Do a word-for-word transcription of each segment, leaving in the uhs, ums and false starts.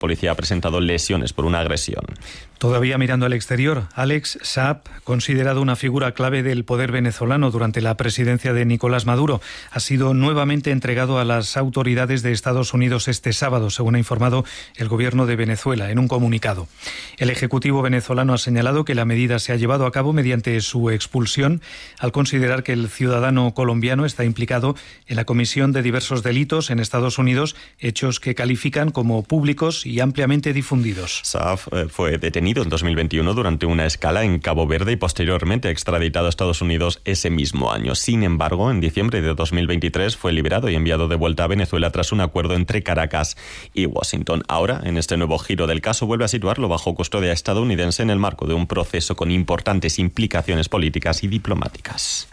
policía ha presentado lesiones por una agresión. Todavía mirando al exterior, Alex Saab, considerado una figura clave del poder venezolano durante la presidencia de Nicolás Maduro, ha sido nuevamente entregado a las autoridades de Estados Unidos este sábado, según ha informado el gobierno de Venezuela en un comunicado. El Ejecutivo venezolano ha señalado que la medida se ha llevado a cabo mediante su expulsión, al considerar que el ciudadano colombiano está implicado en la comisión de diversos delitos en Estados Unidos, hechos que califican como públicos y ampliamente difundidos. Saab eh, fue detenido en dos mil veintiuno durante una escala en Cabo Verde y posteriormente extraditado a Estados Unidos ese mismo año. Sin embargo, en diciembre de dos mil veintitrés fue liberado y enviado de vuelta a Venezuela tras un acuerdo entre Caracas y Washington. Ahora, en este nuevo giro del caso, vuelve a situarlo bajo custodia estadounidense en el marco de un proceso con importantes implicaciones políticas y diplomáticas.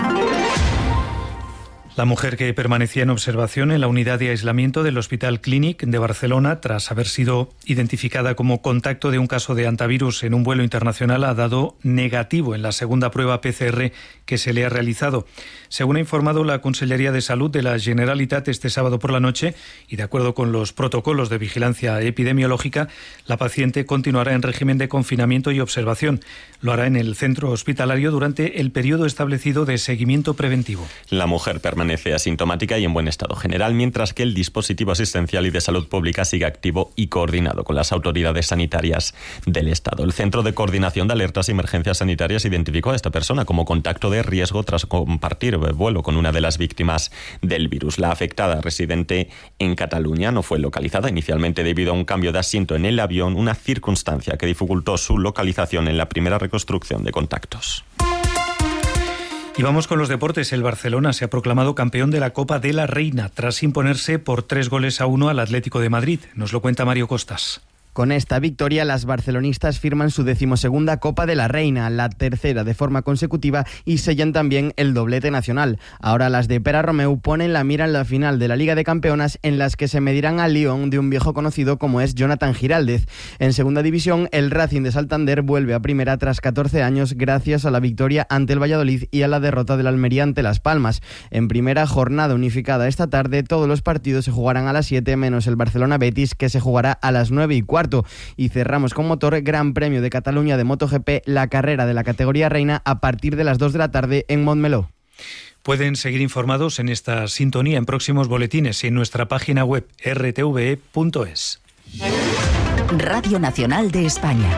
La mujer que permanecía en observación en la unidad de aislamiento del Hospital Clínic de Barcelona, tras haber sido identificada como contacto de un caso de hantavirus en un vuelo internacional, ha dado negativo en la segunda prueba P C R que se le ha realizado. Según ha informado la Consellería de Salud de la Generalitat este sábado por la noche, y de acuerdo con los protocolos de vigilancia epidemiológica, la paciente continuará en régimen de confinamiento y observación. Lo hará en el centro hospitalario durante el periodo establecido de seguimiento preventivo. La mujer permanece asintomática y en buen estado general, mientras que el dispositivo asistencial y de salud pública sigue activo y coordinado con las autoridades sanitarias del Estado. El Centro de Coordinación de Alertas y Emergencias Sanitarias identificó a esta persona como contacto de riesgo tras compartir vuelo con una de las víctimas del virus. La afectada, residente en Cataluña, no fue localizada inicialmente debido a un cambio de asiento en el avión, una circunstancia que dificultó su localización en la primera reconstrucción de contactos. Y vamos con los deportes. El Barcelona se ha proclamado campeón de la Copa de la Reina tras imponerse por tres goles a uno al Atlético de Madrid. Nos lo cuenta Mario Costas. Con esta victoria, las barcelonistas firman su decimosegunda Copa de la Reina, la tercera de forma consecutiva, y sellan también el doblete nacional. Ahora las de Pere Romeu ponen la mira en la final de la Liga de Campeonas, en las que se medirán al Lyon de un viejo conocido como es Jonathan Giraldez. En segunda división, el Racing de Santander vuelve a primera tras catorce años gracias a la victoria ante el Valladolid y a la derrota del Almería ante Las Palmas. En primera jornada unificada esta tarde, todos los partidos se jugarán a las siete, menos el Barcelona-Betis, que se jugará a las nueve y cuarto. Y cerramos con motor Gran Premio de Cataluña de MotoGP, la carrera de la categoría reina a partir de las dos de la tarde en Montmeló. Pueden seguir informados en esta sintonía en próximos boletines y en nuestra página web erre te ve e punto es. Radio Nacional de España.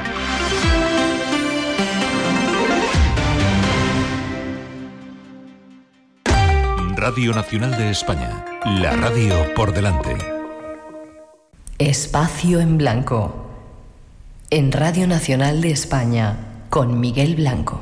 Radio Nacional de España. La radio por delante. Espacio en Blanco, en Radio Nacional de España, con Miguel Blanco.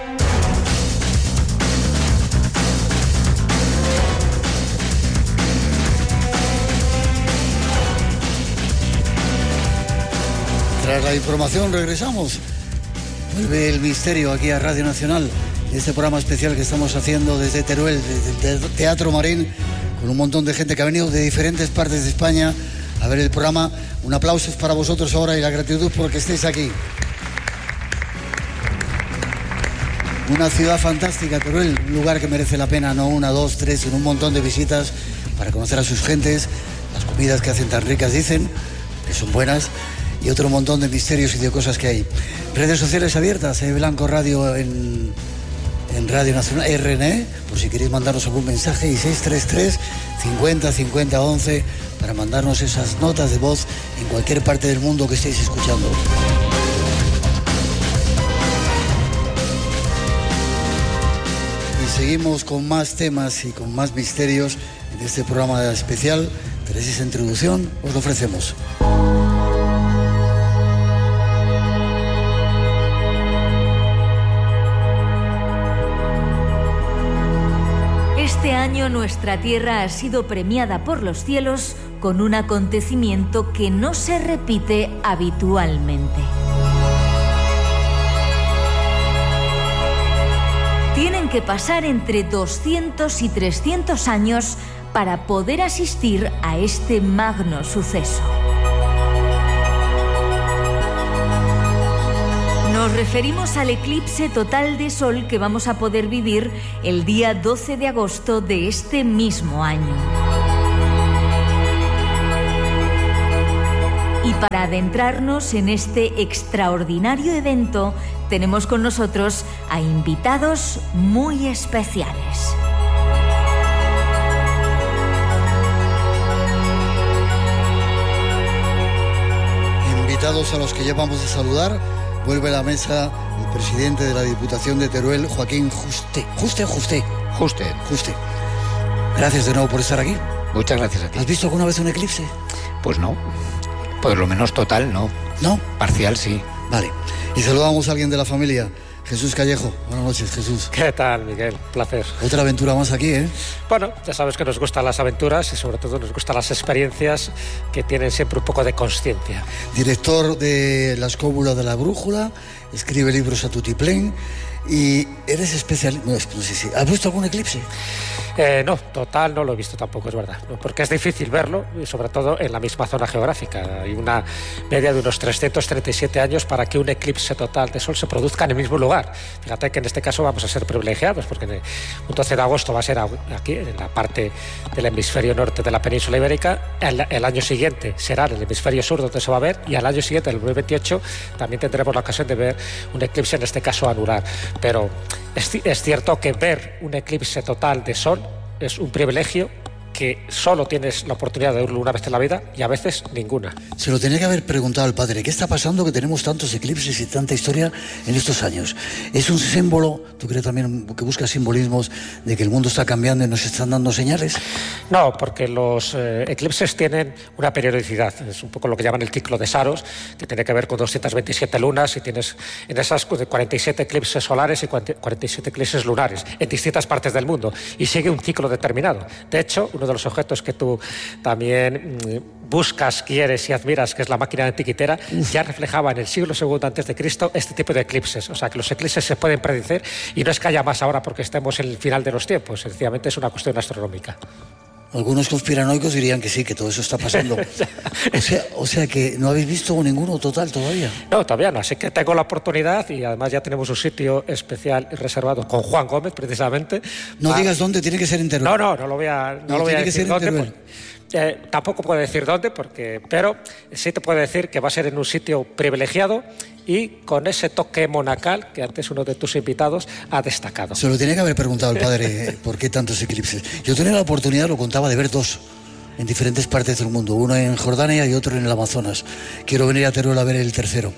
Tras la información regresamos. Vuelve el misterio aquí a Radio Nacional, este programa especial que estamos haciendo desde Teruel, desde el Teatro Marín, con un montón de gente que ha venido de diferentes partes de España a ver el programa. Un aplauso para vosotros ahora y la gratitud por que estéis aquí. Una ciudad fantástica, Teruel, un lugar que merece la pena, no una, dos, tres, sino un montón de visitas para conocer a sus gentes, las comidas que hacen tan ricas, dicen, que son buenas, y otro montón de misterios y de cosas que hay. Redes sociales abiertas, eh, Blanco Radio en, en Radio Nacional, R N E, por si queréis mandarnos algún mensaje, y seis tres tres, cincuenta, cincuenta, once, para mandarnos esas notas de voz en cualquier parte del mundo que estéis escuchando. Y seguimos con más temas y con más misterios en este programa especial. Tras esa introducción, os lo ofrecemos. Este año nuestra tierra ha sido premiada por los cielos con un acontecimiento que no se repite habitualmente. Tienen que pasar entre doscientos y trescientos años para poder asistir a este magno suceso. Nos referimos al eclipse total de sol que vamos a poder vivir el día doce de agosto de este mismo año. Y Para adentrarnos en este extraordinario evento, tenemos con nosotros a invitados muy especiales. Invitados a los que ya vamos a saludar, vuelve a la mesa el presidente de la Diputación de Teruel, Joaquín Juste. ¿Juste o Juste? Juste. Juste. Gracias de nuevo por estar aquí. Muchas gracias a ti. ¿Has visto alguna vez un eclipse? Pues no. Por lo menos total, no. ¿No? Parcial, sí. Vale. Y saludamos a alguien de la familia. Jesús Callejo. Buenas noches, Jesús. ¿Qué tal, Miguel? Placer. Otra aventura más aquí, ¿eh? Bueno, ya sabes que nos gustan las aventuras y sobre todo nos gustan las experiencias que tienen siempre un poco de consciencia. Director de La Escóbula de la Brújula, escribe libros a tutiplén y eres especialista... No, no sé si... ¿Has visto algún eclipse? Eh, no, total no lo he visto tampoco, es verdad, ¿no? Porque es difícil verlo, y sobre todo en la misma zona geográfica. Hay una media de unos trescientos treinta y siete años para que un eclipse total de sol se produzca en el mismo lugar. Fíjate que en este caso vamos a ser privilegiados, porque en el doce de agosto va a ser aquí, en la parte del hemisferio norte de la península ibérica. El, el año siguiente será en el hemisferio sur donde se va a ver, y al año siguiente, el dos mil veintiocho, también tendremos la ocasión de ver un eclipse, en este caso anular. Pero es, es cierto que ver un eclipse total de sol es un privilegio que solo tienes la oportunidad de verlo una vez en la vida y a veces ninguna. Se lo tenía que haber preguntado al padre. ¿Qué está pasando que tenemos tantos eclipses y tanta historia en estos años? ¿Es un símbolo, tú crees también que buscas simbolismos de que el mundo está cambiando y nos están dando señales? No, porque los eh, eclipses tienen una periodicidad. Es un poco lo que llaman el ciclo de Saros, que tiene que ver con doscientas veintisiete lunas, y tienes en esas cuarenta y siete eclipses solares y cuarenta y siete eclipses lunares en distintas partes del mundo, y sigue un ciclo determinado. De hecho, uno de los objetos que tú también buscas, quieres y admiras, que es la máquina antiquitera, ya reflejaba en el siglo segundo antes de Cristo este tipo de eclipses. O sea, que los eclipses se pueden predecir, y no es que haya más ahora porque estemos en el final de los tiempos, sencillamente es una cuestión astronómica. Algunos conspiranoicos dirían que sí, que todo eso está pasando. O sea, o sea que no habéis visto ninguno total todavía. No, todavía no. Así que tengo la oportunidad, y además ya tenemos un sitio especial y reservado con Juan Gómez, precisamente. No para... digas dónde, tiene que ser en Teruel. No, no, no lo voy a, no no, lo voy a decir dónde. Pues, eh, tampoco puedo decir dónde, porque, pero sí te puedo decir que va a ser en un sitio privilegiado y con ese toque monacal que antes uno de tus invitados ha destacado. Se lo tenía que haber preguntado al padre por qué tantos eclipses. Yo tenía la oportunidad, lo contaba, de ver dos en diferentes partes del mundo, uno en Jordania y otro en el Amazonas. Quiero venir a Teruel a ver el tercero.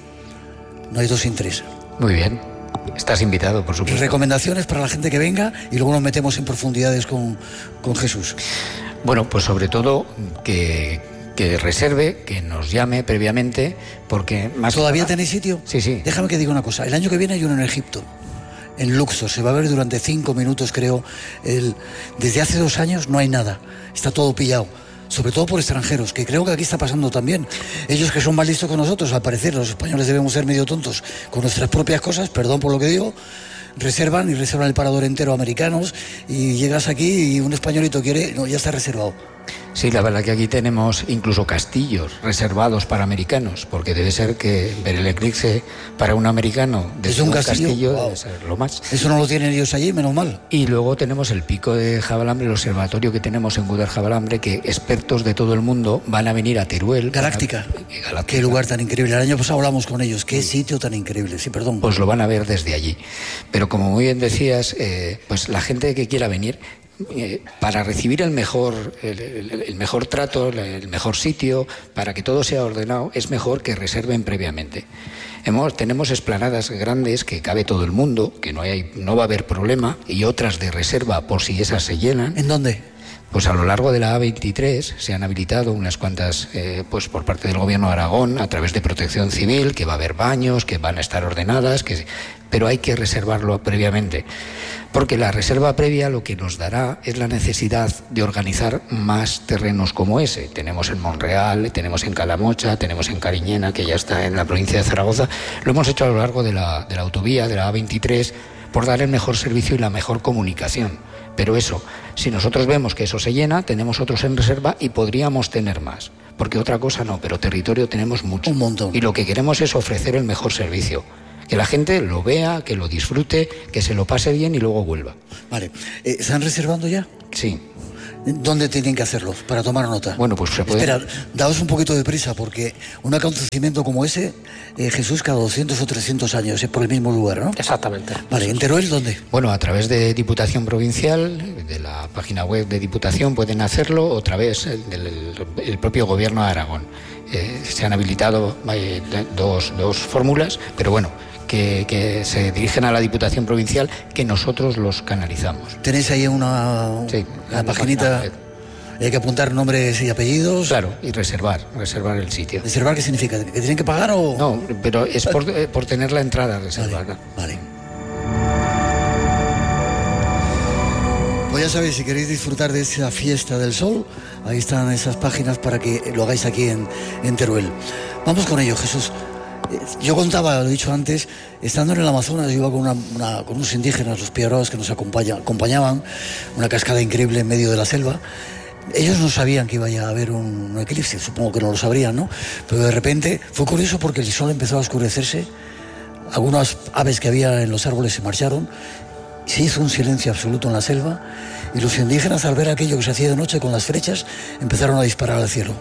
No hay dos sin tres. Muy bien. Estás invitado, por supuesto. Recomendaciones para la gente que venga, y luego nos metemos en profundidades con, con Jesús. Bueno, pues sobre todo que, que reserve, que nos llame previamente, porque más... ¿Todavía tenéis sitio? Sí, sí. Déjame que diga una cosa. El año que viene hay uno en Egipto, en Luxor. Se va a ver durante cinco minutos, creo. El... Desde hace dos años no hay nada. Está todo pillado. Sobre todo por extranjeros, que creo que aquí está pasando también. Ellos que son más listos que nosotros, al parecer, los españoles debemos ser medio tontos con nuestras propias cosas, perdón por lo que digo, reservan y reservan el parador entero a americanos, y llegas aquí y un españolito quiere, no, ya está reservado. Sí, la verdad que aquí tenemos incluso castillos reservados para americanos, porque debe ser que ver el eclipse para un americano desde un, un castillo, castillo wow. debe ser lo más. Eso no lo tienen ellos allí, menos mal. Y luego tenemos el pico de Jabalambre, el observatorio que tenemos en Guadaljabalambre, que expertos de todo el mundo van a venir a Teruel. Galáctica. Para... Galáctica. Qué lugar tan increíble. El año pasado hablamos con ellos. Qué sí. sitio tan increíble. Sí, perdón. Pues lo van a ver desde allí. Pero como muy bien decías, eh, pues la gente que quiera venir, Eh, para recibir el mejor, el, el, el mejor trato, el mejor sitio, para que todo sea ordenado, es mejor que reserven previamente. Hemos, tenemos esplanadas grandes que cabe todo el mundo, que no hay, no va a haber problema, y otras de reserva por si esas se llenan. ¿En dónde? Pues a lo largo de la A veintitrés se han habilitado unas cuantas, eh, pues por parte del Gobierno de Aragón, a través de Protección Civil, que va a haber baños, que van a estar ordenadas, que, pero hay que reservarlo previamente. Porque la reserva previa lo que nos dará es la necesidad de organizar más terrenos como ese. Tenemos en Monreal, tenemos en Calamocha, tenemos en Cariñena, que ya está en la provincia de Zaragoza. Lo hemos hecho a lo largo de la, de la autovía, de la A veintitrés, por dar el mejor servicio y la mejor comunicación. Pero eso, si nosotros vemos que eso se llena, tenemos otros en reserva y podríamos tener más. Porque otra cosa no, pero territorio tenemos mucho. Un montón. Y lo que queremos es ofrecer el mejor servicio. Que la gente lo vea, que lo disfrute, que se lo pase bien y luego vuelva. Vale. Eh, ¿Están reservando ya? Sí. ¿Dónde tienen que hacerlo para tomar nota? Bueno, pues se puede... Espera, daos un poquito de prisa, porque un acontecimiento como ese, eh, Jesús, cada doscientos o trescientos años, es por el mismo lugar, ¿no? Exactamente. Vale, ¿en Teruel dónde? Bueno, a través de Diputación Provincial, de la página web de Diputación pueden hacerlo, o a través del el propio Gobierno de Aragón. Eh, se han habilitado eh, dos, dos fórmulas, pero bueno... Que, que se dirigen a la Diputación Provincial, que nosotros los canalizamos. ¿Tenéis ahí una, sí, una paginita? Hay que apuntar nombres y apellidos. Claro, y reservar, reservar el sitio. ¿Reservar qué significa? ¿Que tienen que pagar o...? No, pero es por, eh, por tener la entrada reservada. Vale, vale. Pues ya sabéis, si queréis disfrutar de esa fiesta del sol, ahí están esas páginas para que lo hagáis aquí en, en Teruel. Vamos con ello, Jesús. Yo contaba, lo he dicho antes, estando en el Amazonas, yo iba con, una, una, con unos indígenas, los piaroas, que nos acompaña, acompañaban, una cascada increíble en medio de la selva. Ellos no sabían que iba a haber un, un eclipse, supongo que no lo sabrían, ¿no? Pero de repente fue curioso porque el sol empezó a oscurecerse, algunas aves que había en los árboles se marcharon, se hizo un silencio absoluto en la selva y los indígenas, al ver aquello que se hacía de noche con las flechas, empezaron a disparar al cielo.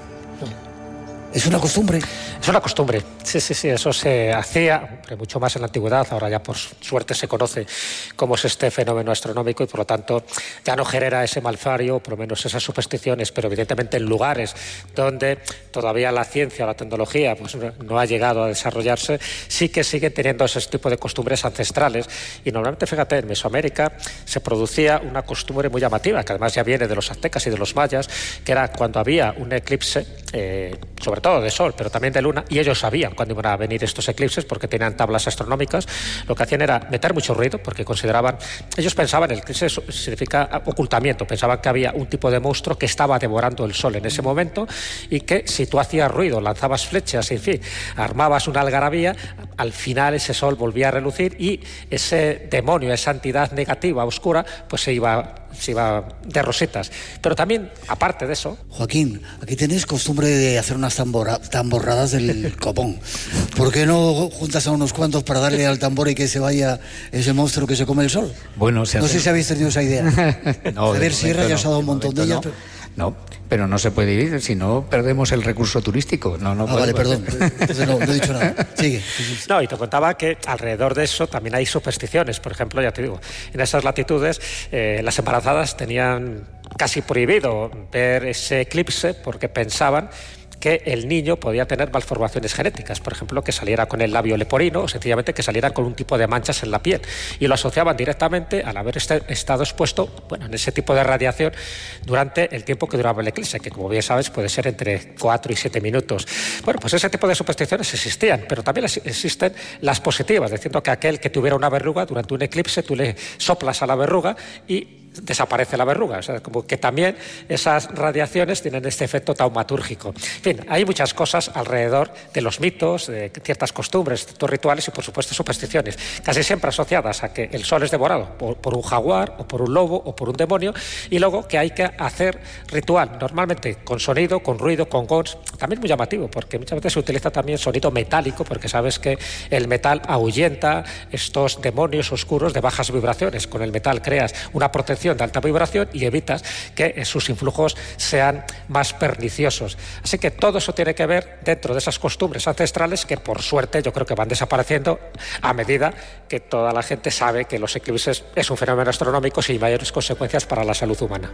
¿Es una costumbre? Es una costumbre, sí, sí, sí, eso se hacía mucho más en la antigüedad, ahora ya por suerte se conoce cómo es este fenómeno astronómico y por lo tanto ya no genera ese malfario, por lo menos esas supersticiones, pero evidentemente en lugares donde todavía la ciencia o la tecnología pues, no ha llegado a desarrollarse, sí que siguen teniendo ese tipo de costumbres ancestrales y normalmente, fíjate, en Mesoamérica se producía una costumbre muy llamativa, que además ya viene de los aztecas y de los mayas, que era cuando había un eclipse, eh, sobre todo de sol, pero también de luna, y ellos sabían cuándo iban a venir estos eclipses porque tenían tablas astronómicas, lo que hacían era meter mucho ruido porque consideraban, ellos pensaban, el eclipse significa ocultamiento, pensaban que había un tipo de monstruo que estaba devorando el sol en ese momento y que si tú hacías ruido, lanzabas flechas, en fin, armabas una algarabía, al final ese sol volvía a relucir y ese demonio, esa entidad negativa, oscura, pues se iba se iba de rositas. Pero también, aparte de eso... Joaquín, aquí tenéis costumbre de hacer unas tambora, tamborradas del copón. ¿Por qué no juntas a unos cuantos para darle al tambor y que se vaya ese monstruo que se come el sol? Bueno, se no hace... sé si habéis tenido esa idea. No, a ver, Sierra ya os ha dado un montón de ellas. No. Pero... No, pero no se puede ir, si no perdemos el recurso turístico. No, no ah, vale, perdón. Entonces no, no he dicho nada. Sigue. No, y te contaba que alrededor de eso también hay supersticiones. Por ejemplo, ya te digo, en esas latitudes eh, las embarazadas tenían casi prohibido ver ese eclipse porque pensaban que el niño podía tener malformaciones genéticas, por ejemplo, que saliera con el labio leporino o sencillamente que saliera con un tipo de manchas en la piel. Y lo asociaban directamente al haber este, estado expuesto bueno, en ese tipo de radiación durante el tiempo que duraba el eclipse, que como bien sabes puede ser entre cuatro y siete minutos. Bueno, pues ese tipo de supersticiones existían, pero también existen las positivas, diciendo que aquel que tuviera una verruga durante un eclipse, tú le soplas a la verruga y desaparece la verruga, o sea, como que también esas radiaciones tienen este efecto taumatúrgico. En fin, hay muchas cosas alrededor de los mitos, de ciertas costumbres, ciertos rituales y por supuesto supersticiones, casi siempre asociadas a que el sol es devorado por, por un jaguar o por un lobo o por un demonio y luego que hay que hacer ritual, normalmente con sonido, con ruido, con gongs, también muy llamativo porque muchas veces se utiliza también sonido metálico porque sabes que el metal ahuyenta estos demonios oscuros de bajas vibraciones, con el metal creas una protección de alta vibración y evitas que sus influjos sean más perniciosos. Así que todo eso tiene que ver dentro de esas costumbres ancestrales que por suerte yo creo que van desapareciendo a medida que toda la gente sabe que los eclipses es un fenómeno astronómico sin mayores consecuencias para la salud humana.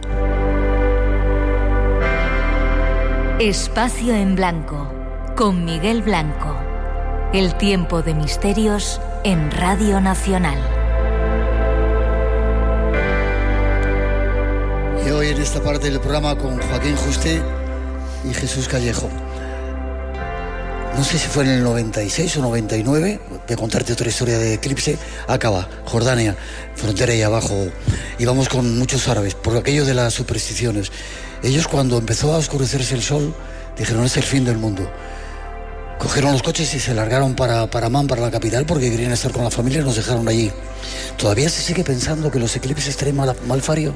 Espacio en Blanco con Miguel Blanco. El tiempo de misterios en Radio Nacional. Y hoy en esta parte del programa con Joaquín Juste y Jesús Callejo. No sé si fue en el noventa y seis o noventa y nueve, voy a contarte otra historia de eclipse. Acaba, Jordania, frontera ahí abajo. Íbamos con muchos árabes, por aquello de las supersticiones. Ellos cuando empezó a oscurecerse el sol, dijeron es el fin del mundo. Cogieron los coches y se largaron para, para Amán, para la capital, porque querían estar con la familia y nos dejaron allí. ¿Todavía se sigue pensando que los eclipses traen mal, malfario?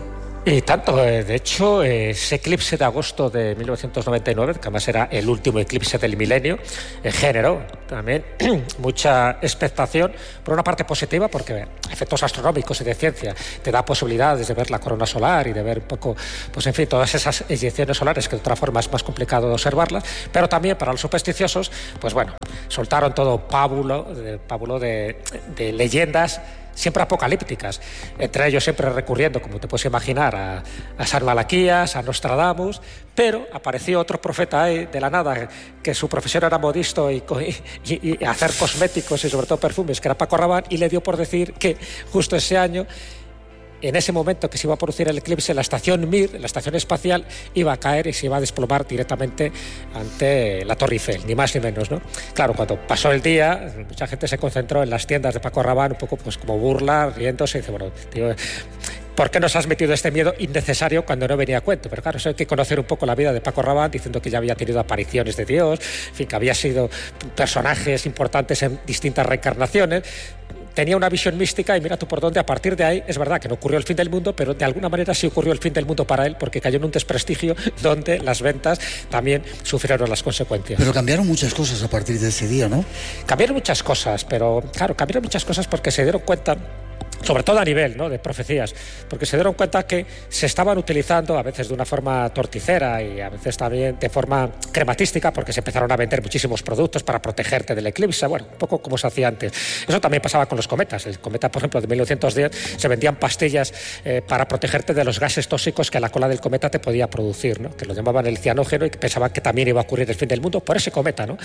Y tanto, de hecho, ese eclipse de agosto de mil novecientos noventa y nueve, que además era el último eclipse del milenio, generó también mucha expectación, por una parte positiva, porque efectos astronómicos y de ciencia te da posibilidades de ver la corona solar y de ver un poco, pues en fin, todas esas eyecciones solares que de otra forma es más complicado de observarlas, pero también para los supersticiosos, pues bueno, soltaron todo pábulo, de, pábulo de, de leyendas siempre apocalípticas, entre ellos siempre recurriendo, como te puedes imaginar, a, a San Malaquías, a Nostradamus, pero apareció otro profeta ahí de la nada, que su profesión era modisto y, y, y hacer cosméticos y sobre todo perfumes, que era Paco Rabanne, y le dio por decir que justo ese año, en ese momento que se iba a producir el eclipse, la estación Mir, la estación espacial, iba a caer y se iba a desplomar directamente ante la Torre Eiffel, ni más ni menos, ¿no? Claro, cuando pasó el día, mucha gente se concentró en las tiendas de Paco Rabanne, un poco pues como burla, riéndose, y dice, bueno, tío, ¿por qué nos has metido este miedo innecesario cuando no venía a cuento? Pero claro, eso hay que conocer un poco la vida de Paco Rabanne, diciendo que ya había tenido apariciones de Dios, en fin, que había sido personajes importantes en distintas reencarnaciones. Tenía una visión mística y mira tú por dónde, a partir de ahí, es verdad que no ocurrió el fin del mundo, pero de alguna manera sí ocurrió el fin del mundo para él, porque cayó en un desprestigio donde las ventas también sufrieron las consecuencias. Pero cambiaron muchas cosas a partir de ese día, ¿no? Cambiaron muchas cosas, pero claro, cambiaron muchas cosas porque se dieron cuenta, sobre todo a nivel, ¿no?, de profecías, porque se dieron cuenta que se estaban utilizando a veces de una forma torticera y a veces también de forma crematística, porque se empezaron a vender muchísimos productos para protegerte del eclipse, bueno, un poco como se hacía antes. Eso también pasaba con los cometas. El cometa, por ejemplo, de mil novecientos diez, se vendían pastillas eh, para protegerte de los gases tóxicos que la cola del cometa te podía producir, ¿no?, que lo llamaban el cianógeno, y que pensaban que también iba a ocurrir el fin del mundo por ese cometa, ¿no?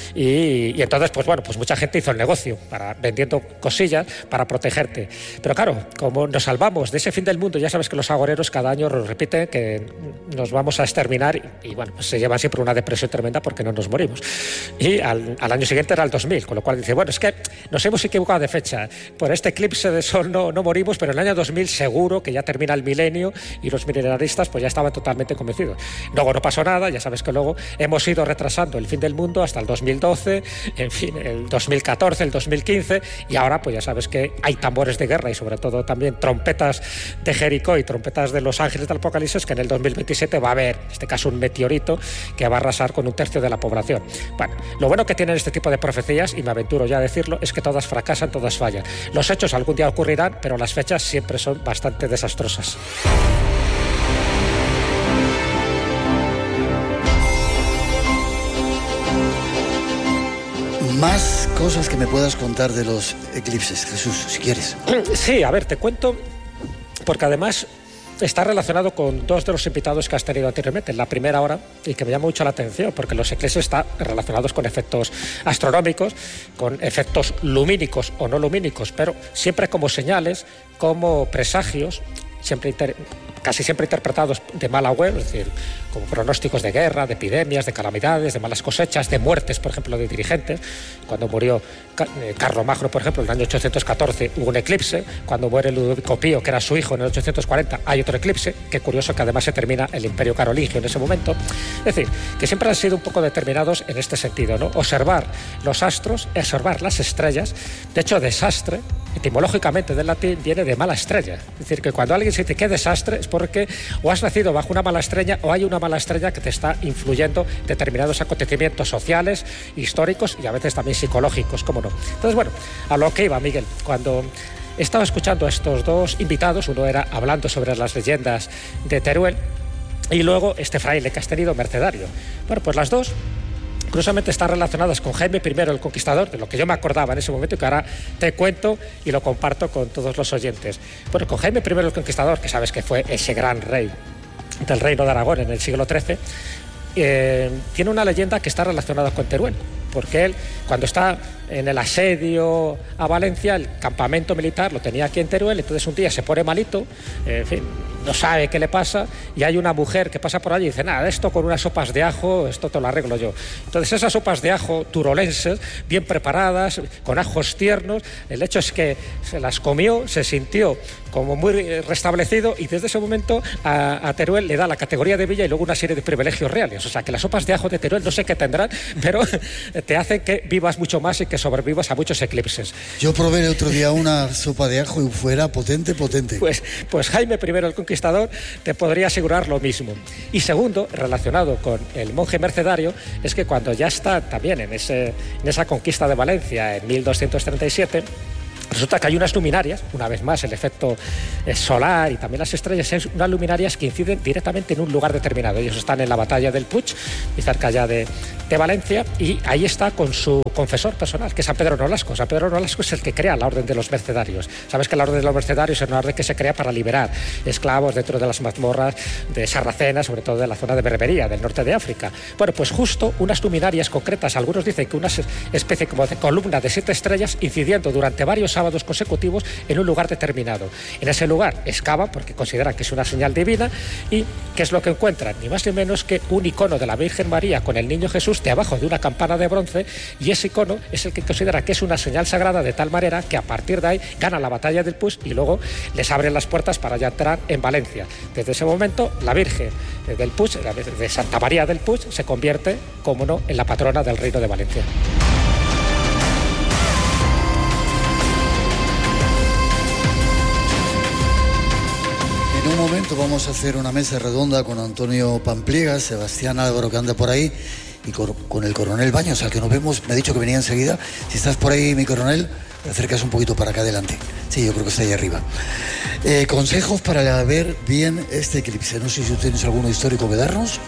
Y, y entonces, pues bueno, pues mucha gente hizo el negocio para, vendiendo cosillas para protegerte. Pero claro, como nos salvamos de ese fin del mundo, ya sabes que los agoreros cada año nos repiten que nos vamos a exterminar y, y bueno, pues se llevan siempre una depresión tremenda porque no nos morimos. Y al, al año siguiente era el dos mil, con lo cual dice, bueno, es que nos hemos equivocado de fecha. Por este eclipse de sol no, no morimos, pero en el año dos mil seguro que ya termina el milenio, y los milenaristas pues ya estaban totalmente convencidos. Luego no pasó nada, ya sabes que luego hemos ido retrasando el fin del mundo hasta el dos mil doce, en fin, el dos mil catorce, el dos mil quince, y ahora pues ya sabes que hay tambores de guerra y sobre todo también trompetas de Jericó y trompetas de los ángeles del Apocalipsis, que en el dos mil veintisiete va a haber, en este caso, un meteorito que va a arrasar con un tercio de la población. Bueno, lo bueno que tienen este tipo de profecías, y me aventuro ya a decirlo, es que todas fracasan, todas fallan. Los hechos algún día ocurrirán, pero las fechas siempre son bastante desastrosas. Más cosas que me puedas contar de los eclipses, Jesús, si quieres. Sí, a ver, te cuento, porque además está relacionado con dos de los invitados que has tenido anteriormente en la primera hora, y que me llama mucho la atención, porque los eclipses están relacionados con efectos astronómicos, con efectos lumínicos o no lumínicos, pero siempre como señales, como presagios, siempre inter... casi siempre interpretados de mal agüero, es decir, como pronósticos de guerra, de epidemias, de calamidades, de malas cosechas, de muertes, por ejemplo, de dirigentes. Cuando murió Carlomagno, por ejemplo, en el año ochocientos catorce hubo un eclipse. Cuando muere Ludovico Pío, que era su hijo, en el ochocientos cuarenta hay otro eclipse. Qué curioso que además se termina el Imperio Carolingio en ese momento. Es decir, que siempre han sido un poco determinados en este sentido, ¿no? Observar los astros, observar las estrellas. De hecho, desastre, etimológicamente del latín, viene de mala estrella. Es decir, que cuando alguien se dice qué desastre, es porque o has nacido bajo una mala estrella o hay una mala estrella que te está influyendo determinados acontecimientos sociales, históricos y a veces también psicológicos, ¿cómo no? Entonces, bueno, a lo que iba, Miguel, cuando estaba escuchando a estos dos invitados, uno era hablando sobre las leyendas de Teruel y luego este fraile que has tenido, Mercedario. Bueno, pues las dos curiosamente están relacionadas con Jaime primero el Conquistador, de lo que yo me acordaba en ese momento y que ahora te cuento y lo comparto con todos los oyentes. Bueno, con Jaime primero el Conquistador, que sabes que fue ese gran rey del reino de Aragón en el siglo trece, eh, tiene una leyenda que está relacionada con Teruel, porque él, cuando está en el asedio a Valencia, el campamento militar lo tenía aquí en Teruel, entonces un día se pone malito, eh, en fin, no sabe qué le pasa, y hay una mujer que pasa por allí y dice, nada, esto con unas sopas de ajo, esto te lo arreglo yo. Entonces esas sopas de ajo turolenses, bien preparadas, con ajos tiernos, el hecho es que se las comió, se sintió como muy restablecido, y desde ese momento a, a Teruel le da la categoría de villa y luego una serie de privilegios reales. O sea que las sopas de ajo de Teruel no sé qué tendrán, pero te hacen que vivas mucho más y que sobrevivas a muchos eclipses. Yo probé el otro día una sopa de ajo y fuera potente, potente. Pues, pues Jaime I el Conquistador te podría asegurar lo mismo. Y segundo, relacionado con el monje mercedario, es que cuando ya está también en, ese, en esa conquista de Valencia en mil doscientos treinta y siete, resulta que hay unas luminarias, una vez más el efecto solar y también las estrellas, es unas luminarias que inciden directamente en un lugar determinado. Ellos están en la batalla del Puig, y cerca ya de, de Valencia, y ahí está con su confesor personal, que es San Pedro Nolasco. San Pedro Nolasco es el que crea la Orden de los Mercedarios. Sabes que la Orden de los Mercedarios es una orden que se crea para liberar esclavos dentro de las mazmorras de Sarracena, sobre todo de la zona de Berbería, del norte de África. Bueno, pues justo unas luminarias concretas, algunos dicen que una especie como de columna de siete estrellas incidiendo durante varios sábados consecutivos en un lugar determinado. En ese lugar excavan porque consideran que es una señal divina, y ¿qué es lo que encuentran? Ni más ni menos que un icono de la Virgen María con el niño Jesús debajo de una campana de bronce, y ese icono es el que considera que es una señal sagrada, de tal manera que a partir de ahí gana la batalla del Puig y luego les abren las puertas para ya entrar en Valencia. Desde ese momento la Virgen del Puig, de Santa María del Puig, se convierte, como no, en la patrona del Reino de Valencia. En un momento vamos a hacer una mesa redonda con Antonio Pampliega, Sebastián Álvaro, que anda por ahí, y con, con el coronel Baños, al que nos vemos. Me ha dicho que venía enseguida. Si estás por ahí, mi coronel, te acercas un poquito para acá adelante. Sí, yo creo que está ahí arriba. Eh, consejos para ver bien este eclipse. No sé si tienes alguno histórico que darnos.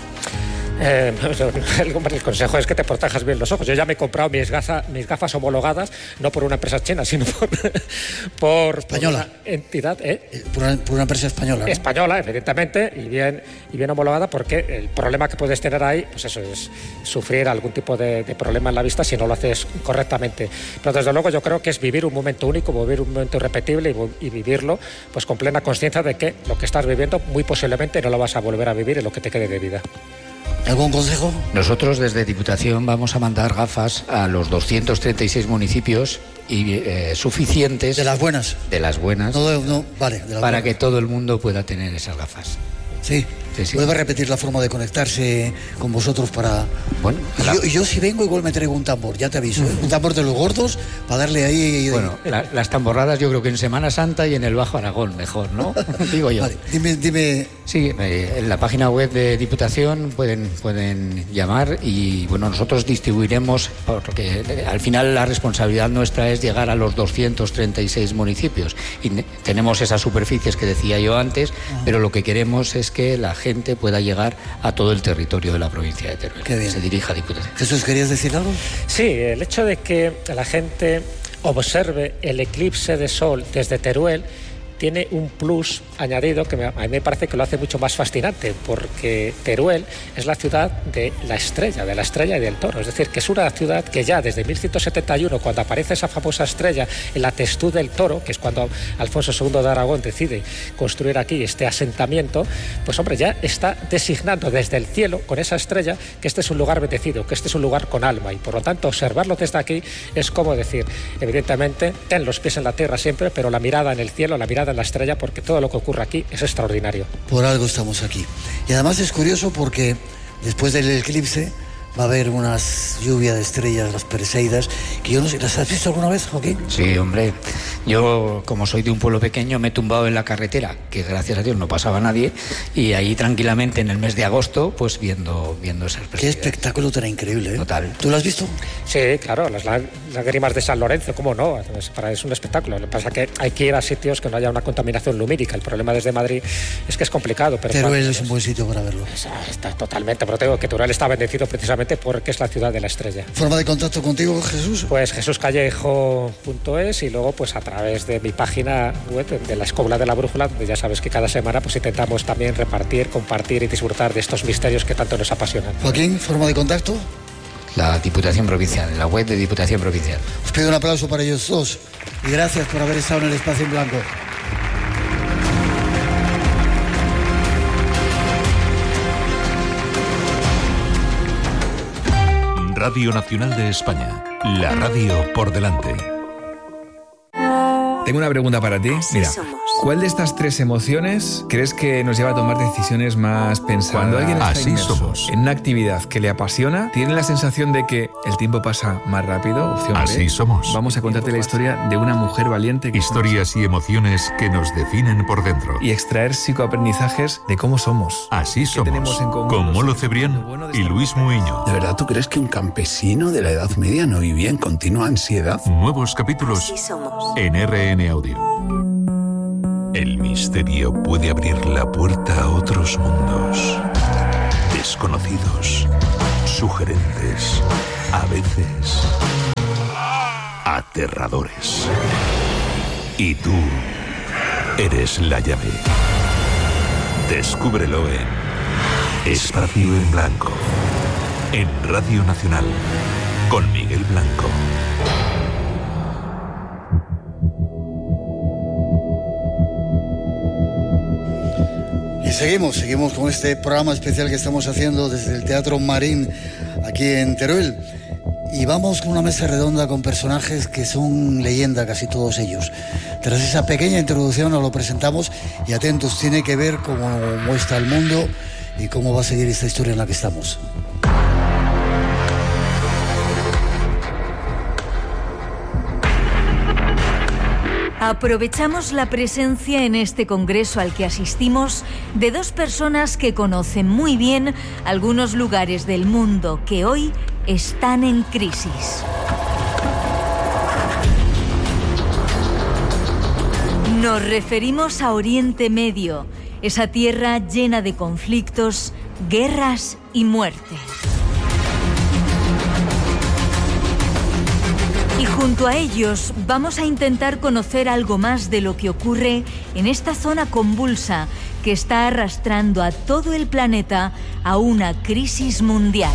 Eh, el, el consejo es que te protejas bien los ojos. Yo ya me he comprado mis, gaza, mis gafas homologadas, no por una empresa china, sino por, por, española. por una entidad. ¿eh? Por, una, por una empresa española, ¿no? Española, evidentemente, y bien, y bien homologada, porque el problema que puedes tener ahí, pues eso es sufrir algún tipo de, de problema en la vista si no lo haces correctamente. Pero desde luego yo creo que es vivir un momento único, vivir un momento irrepetible y, y vivirlo pues con plena conciencia de que lo que estás viviendo muy posiblemente no lo vas a volver a vivir en lo que te quede de vida. ¿Algún consejo? Nosotros desde Diputación vamos a mandar gafas a los doscientos treinta y seis municipios y eh, suficientes. ¿De las buenas? De las buenas. No, no, vale. De las para buenas. Que todo el mundo pueda tener esas gafas. Sí. Sí, sí. Vuelve a repetir la forma de conectarse con vosotros para... Bueno, la... yo, yo si vengo igual me traigo un tambor, ya te aviso, ¿eh? Un tambor de los gordos para darle ahí... Bueno, la, las tamborradas yo creo que en Semana Santa y en el Bajo Aragón mejor, ¿no? Digo yo. Vale, dime... dime... Sí, eh, en la página web de Diputación pueden, pueden llamar y bueno, nosotros distribuiremos, porque al final la responsabilidad nuestra es llegar a los doscientos treinta y seis municipios y tenemos esas superficies que decía yo antes, uh-huh. pero lo que queremos es que la gente pueda llegar a todo el territorio de la provincia de Teruel. Qué bien. Se dirija a Diputación. Jesús, ¿querías decir algo? Sí, el hecho de que la gente observe el eclipse de sol desde Teruel tiene un plus añadido que me, a mí me parece que lo hace mucho más fascinante, porque Teruel es la ciudad de la estrella, de la estrella y del toro. Es decir, que es una ciudad que ya desde mil ciento setenta y uno, cuando aparece esa famosa estrella en la testuz del toro, que es cuando Alfonso segundo de Aragón decide construir aquí este asentamiento, pues hombre, ya está designando desde el cielo, con esa estrella, que este es un lugar bendecido, que este es un lugar con alma, y por lo tanto observarlo desde aquí es como decir, evidentemente, ten los pies en la tierra siempre, pero la mirada en el cielo, la mirada en la estrella, porque todo lo que ocurre aquí es extraordinario. Por algo estamos aquí. Y además es curioso porque después del eclipse va a haber unas lluvias de estrellas, las Perseidas, que yo no sé, ¿las has visto alguna vez, Joaquín? Sí, hombre. Yo, como soy de un pueblo pequeño, me he tumbado en la carretera, que gracias a Dios no pasaba nadie, y ahí tranquilamente en el mes de agosto, pues viendo, viendo esas Perseidas. Qué espectáculo tan increíble, ¿eh? Total. ¿Tú lo has visto? Sí, claro, las lágrimas de San Lorenzo, ¿cómo no? Es, para, es un espectáculo. Lo que pasa es que hay que ir a sitios que no haya una contaminación lumínica. El problema desde Madrid es que es complicado. Pero Teruel es un buen sitio para verlo. Está totalmente, pero tengo que Teruel está bendecido precisamente porque es la ciudad de la estrella. ¿Forma de contacto contigo, Jesús? Pues jesús callejo punto es y luego pues a través de mi página web de la Escóbula de la Brújula, donde ya sabes que cada semana pues intentamos también repartir, compartir y disfrutar de estos misterios que tanto nos apasionan. Joaquín, ¿forma de contacto? La Diputación Provincial, la web de Diputación Provincial. Os pido un aplauso para ellos dos y gracias por haber estado en el Espacio en Blanco. Radio Nacional de España, la radio por delante. tengo una pregunta para ti. Así Mira, somos. ¿cuál de estas tres emociones crees que nos lleva a tomar decisiones más pensadas? Cuando alguien está Así inmerso somos. en una actividad que le apasiona, ¿tiene la sensación de que el tiempo pasa más rápido? Opción B. Así somos. Vamos a contarte la historia de una mujer valiente que Historias y emociones que nos definen por dentro. y extraer psicoaprendizajes de cómo somos. Así somos. tenemos en común Con los- Molo Cebrián y Luis Muiño. ¿De verdad tú crees que un campesino de la Edad Media no vivía en continua ansiedad? Nuevos capítulos Así somos. en R N Audio. El misterio puede abrir la puerta a otros mundos. Desconocidos, sugerentes, a veces aterradores. Y tú eres la llave. Descúbrelo en Espacio en Blanco, en Radio Nacional, con Miguel Blanco. Y seguimos, seguimos con este programa especial que estamos haciendo desde el Teatro Marín aquí en Teruel. Y vamos con una mesa redonda con personajes que son leyenda, casi todos ellos. Tras esa pequeña introducción nos lo presentamos y atentos, tiene que ver cómo muestra el mundo y cómo va a seguir esta historia en la que estamos. Aprovechamos la presencia en este congreso al que asistimos de dos personas que conocen muy bien algunos lugares del mundo que hoy están en crisis. Nos referimos a Oriente Medio, esa tierra llena de conflictos, guerras y muerte. Y junto a ellos vamos a intentar conocer algo más de lo que ocurre en esta zona convulsa que está arrastrando a todo el planeta a una crisis mundial.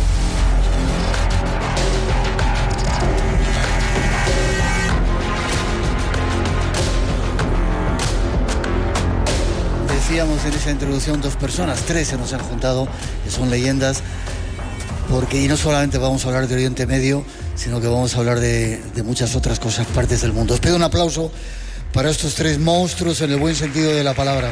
Decíamos en esa introducción dos personas, tres se nos han juntado, que son leyendas, porque y no solamente vamos a hablar de Oriente Medio, sino que vamos a hablar de, de muchas otras cosas, partes del mundo. Os pido un aplauso para estos tres monstruos en el buen sentido de la palabra.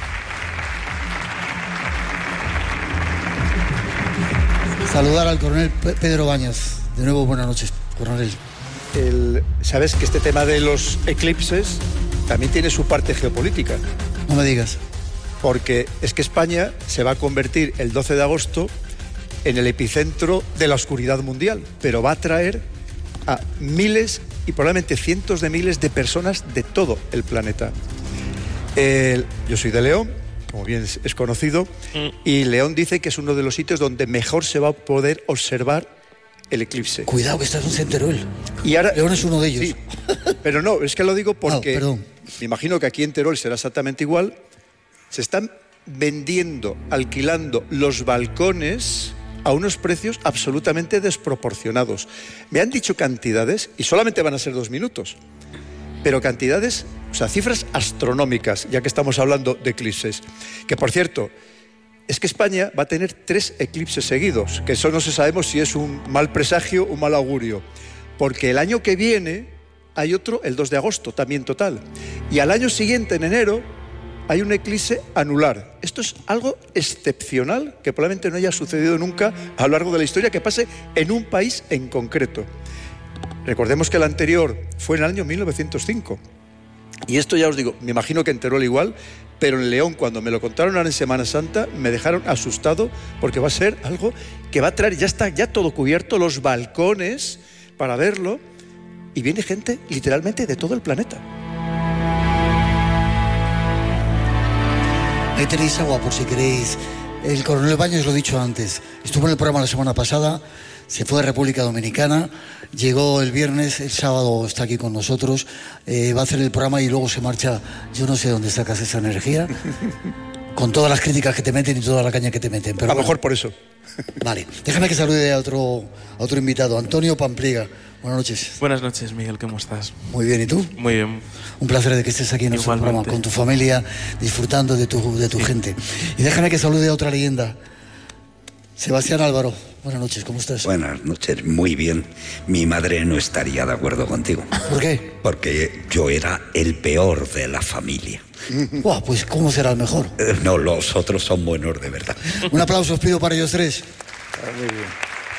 Saludar al coronel P- Pedro Bañas. De nuevo, buenas noches, coronel. El, Sabes que este tema de los eclipses también tiene su parte geopolítica. No me digas. Porque es que España se va a convertir el doce de agosto en el epicentro de la oscuridad mundial, pero va a atraer a miles y probablemente cientos de miles de personas de todo el planeta. El, yo soy de León, como bien es, es conocido, y León dice que es uno de los sitios donde mejor se va a poder observar el eclipse. Cuidado, que estás en Teruel. Y ahora, León es uno de ellos. Sí, pero no, es que lo digo porque Ah, perdón. me imagino que aquí en Teruel será exactamente igual. Se están vendiendo, alquilando los balcones a unos precios absolutamente desproporcionados. Me han dicho cantidades, y solamente van a ser dos minutos, pero cantidades, o sea, cifras astronómicas, ya que estamos hablando de eclipses. Que, por cierto, es que España va a tener tres eclipses seguidos, que eso no se sabemos si es un mal presagio o un mal augurio, porque el año que viene hay otro, el dos de agosto, también total, y al año siguiente, en enero, hay un eclipse anular. Esto es algo excepcional que probablemente no haya sucedido nunca a lo largo de la historia, que pase en un país en concreto. Recordemos que el anterior fue en el año mil novecientos cinco. Y esto ya os digo, me imagino que en Teruel igual, pero en León, cuando me lo contaron ahora en Semana Santa, me dejaron asustado porque va a ser algo que va a traer, ya está ya todo cubierto, los balcones para verlo, y viene gente literalmente de todo el planeta. Ahí tenéis agua por si queréis. El coronel Baños, lo he dicho antes, estuvo en el programa la semana pasada, se fue a República Dominicana, llegó el viernes, el sábado está aquí con nosotros, eh, va a hacer el programa y luego se marcha. Yo no sé dónde sacas esa energía, con todas las críticas que te meten y toda la caña que te meten. Pero a lo bueno, mejor por eso. Vale, déjame que salude a otro, a otro invitado, Antonio Pampliega. Buenas noches. Buenas noches, Miguel, ¿cómo estás? Muy bien, ¿y tú? Muy bien. Un placer de que estés aquí en nuestro Igualmente. programa, con tu familia, disfrutando de tu, de tu Sí. gente. Y déjame que salude a otra leyenda, Sebastián Álvaro. buenas noches, ¿cómo estás? Buenas noches, muy bien. Mi madre no estaría de acuerdo contigo. ¿Por qué? Porque yo era el peor de la familia. Buah, pues ¿cómo será el mejor? Eh, no, los otros son buenos de verdad. Un aplauso os pido para ellos tres. Ah, muy bien.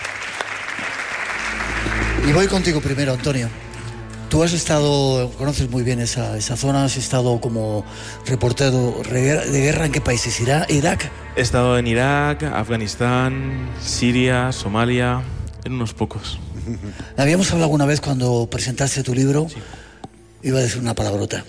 Y voy contigo primero, Antonio. Tú has estado, conoces muy bien esa, esa zona, has estado como reportero de guerra. ¿En qué países? ¿Irak? He estado en Irak, Afganistán, Siria, Somalia, en unos pocos. Habíamos hablado alguna vez cuando presentaste tu libro, sí. Iba a decir una palabrota.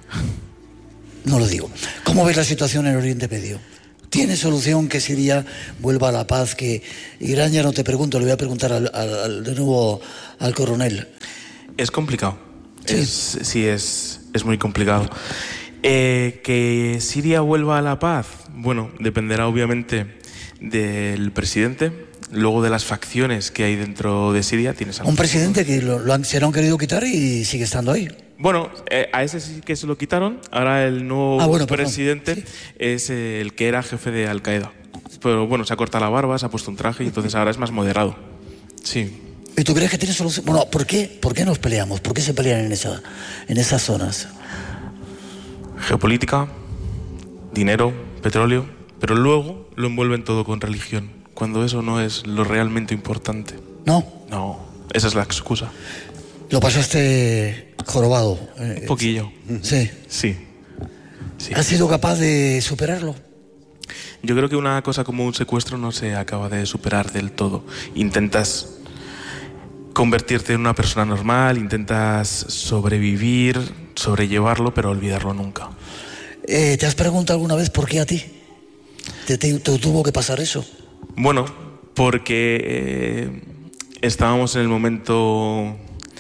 No lo digo. ¿Cómo ves la situación en Oriente Medio? ¿Tiene solución que Siria vuelva a la paz? Que Irán, ya no te pregunto, le voy a preguntar al, al, de nuevo al coronel. Es complicado. Sí, es, sí es, es muy complicado. Eh, ¿Que Siria vuelva a la paz? Bueno, dependerá obviamente del presidente, luego de las facciones que hay dentro de Siria. Tienes un presidente que lo, lo han, se lo han querido quitar y sigue estando ahí. Bueno, eh, a ese sí que se lo quitaron. Ahora el nuevo ah, bueno, presidente sí. es el que era jefe de Al-Qaeda. Pero bueno, se ha cortado la barba, se ha puesto un traje y entonces ahora es más moderado. Sí. ¿Y tú crees que tiene solución? Bueno, ¿por qué, ¿por qué nos peleamos? ¿Por qué se pelean en, esa, en esas zonas? Geopolítica, dinero, petróleo, pero luego lo envuelven todo con religión, cuando eso no es lo realmente importante. ¿No? No, esa es la excusa. ¿Lo pasaste jorobado? Un poquillo. Sí. Sí. sí. ¿Has sido capaz de superarlo? Yo creo que una cosa como un secuestro no se acaba de superar del todo. Intentas convertirte en una persona normal, intentas sobrevivir, sobrellevarlo, pero olvidarlo nunca. Eh, ¿Te has preguntado alguna vez por qué a ti? ¿Te, te, te tuvo que pasar eso? Bueno, porque eh, estábamos en el momento...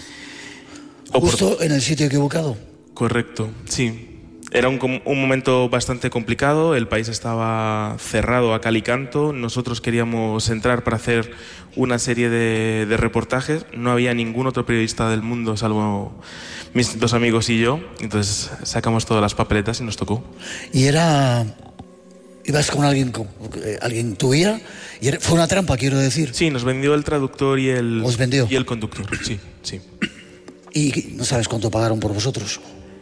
¿Justo en el sitio equivocado? Correcto, sí. Era un, un momento bastante complicado, el país estaba cerrado a cal y canto, nosotros queríamos entrar para hacer una serie de, de reportajes, no había ningún otro periodista del mundo salvo mis dos amigos y yo, entonces sacamos todas las papeletas y nos tocó. Y era... ¿Ibas con alguien, con, eh, alguien tuya? Y era, fue una trampa, quiero decir. Sí, nos vendió el traductor y el, ¿Os vendió? Y el conductor, sí, sí. ¿Y no sabes cuánto pagaron por vosotros?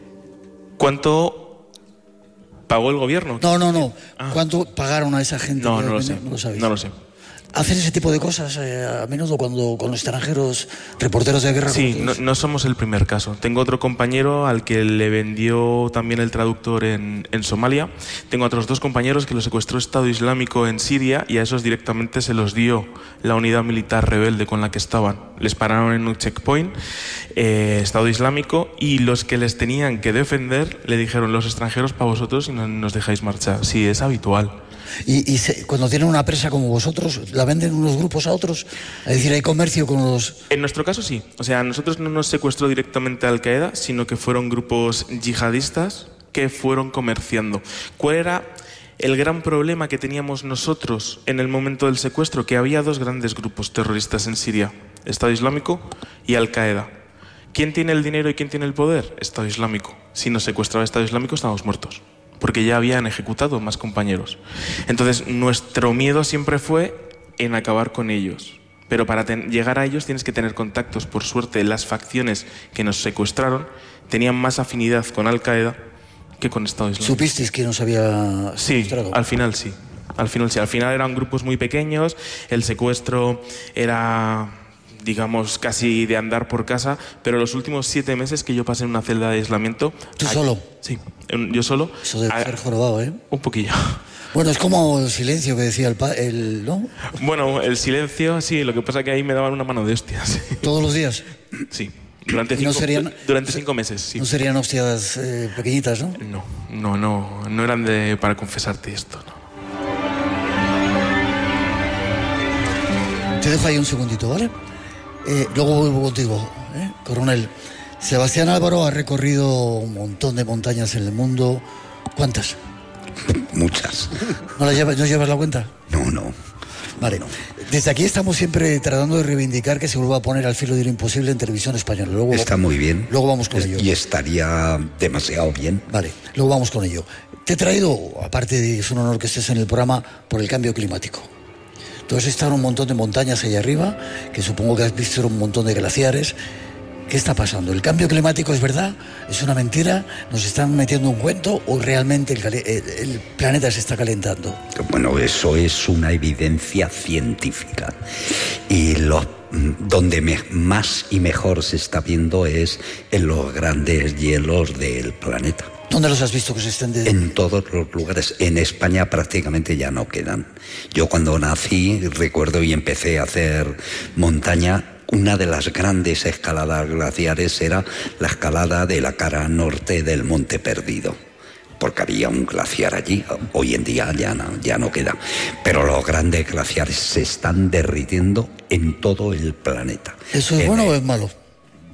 ¿Cuánto pagó el gobierno? No, no, no. Ah. ¿Cuánto pagaron a esa gente? No, no lo sé. No lo sabéis. No lo sé. ¿Hacen ese tipo de cosas eh, a menudo cuando con los extranjeros, reporteros de guerra? Sí, no, no somos el primer caso. Tengo otro compañero al que le vendió también el traductor en, en Somalia. Tengo otros dos compañeros que los secuestró Estado Islámico en Siria y a esos directamente se los dio la unidad militar rebelde con la que estaban. Les pararon en un checkpoint, eh, Estado Islámico, y los que les tenían que defender le dijeron: los extranjeros para vosotros y no nos dejáis marchar. Sí, es habitual. Y, y se, cuando tienen una presa como vosotros, ¿la venden unos grupos a otros? Es decir, ¿hay comercio con los...? En nuestro caso sí. O sea, a nosotros no nos secuestró directamente Al-Qaeda, sino que fueron grupos yihadistas que fueron comerciando. ¿Cuál era el gran problema que teníamos nosotros en el momento del secuestro? Que había dos grandes grupos terroristas en Siria: Estado Islámico y Al-Qaeda. ¿Quién tiene el dinero y quién tiene el poder? Estado Islámico. Si nos secuestraba Estado Islámico, estábamos muertos, porque ya habían ejecutado más compañeros. Entonces, nuestro miedo siempre fue en acabar con ellos. Pero para llegar a ellos tienes que tener contactos. Por suerte, las facciones que nos secuestraron tenían más afinidad con Al-Qaeda que con Estado Islámico. ¿Supisteis que nos había secuestrado? Sí, al final sí. Al final sí. Al final eran grupos muy pequeños. El secuestro era, digamos, casi de andar por casa, pero los últimos siete meses que yo pasé en una celda de aislamiento... ¿Tú solo? Aquí, sí, yo solo. Eso debe ser jorobado, ¿eh? Un poquillo. Bueno, es como el silencio que decía el, pa el ¿no? Bueno, el silencio, sí, lo que pasa es que ahí me daban una mano de hostias. ¿Todos los días? Sí, durante cinco, no serían, durante cinco meses, sí. No serían hostias eh, pequeñitas, ¿no? No, no, no, no eran de para confesarte esto, no. Te dejo ahí un segundito, ¿vale? Eh, luego vuelvo contigo, ¿eh? Coronel. Sebastián Álvaro ha recorrido un montón de montañas en el mundo. ¿Cuántas? Muchas. ¿No, las llevas, ¿No llevas la cuenta? No, no. Vale. No. Desde aquí estamos siempre tratando de reivindicar que se vuelva a poner al filo de lo imposible en televisión española. Luego, Está muy bien. Luego vamos con es, ello. Y estaría demasiado bien. Vale, luego vamos con ello. Te he traído, aparte de que es un honor que estés en el programa, por el cambio climático. Tú has estado en un montón de montañas allá arriba, que supongo que has visto un montón de glaciares. ¿Qué está pasando? ¿El cambio climático es verdad? ¿Es una mentira? ¿Nos están metiendo un cuento o realmente el, el, el planeta se está calentando? Bueno, eso es una evidencia científica. Y los, donde me, más y mejor se está viendo es en los grandes hielos del planeta. ¿Dónde los has visto que se estén de... En todos los lugares. En España prácticamente ya no quedan. Yo cuando nací, recuerdo, y empecé a hacer montaña, una de las grandes escaladas glaciares era la escalada de la cara norte del Monte Perdido, porque había un glaciar allí. Hoy en día ya no, ya no queda. Pero los grandes glaciares se están derritiendo en todo el planeta. ¿Eso es en bueno el... o es malo?